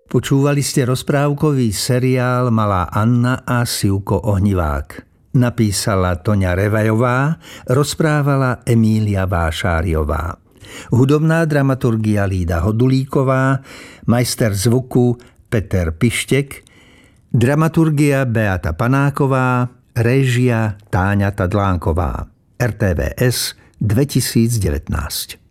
Počúvali ste rozprávkový seriál Malá Anna a Sivko Ohnivák. Napísala Toňa Revajová, rozprávala Emília Vášáriová. Hudobná dramaturgia Lída Hodulíková, majster zvuku Peter Pištek, dramaturgia Beata Panáková, réžia Táňa Tadlánková. RTVS 2019.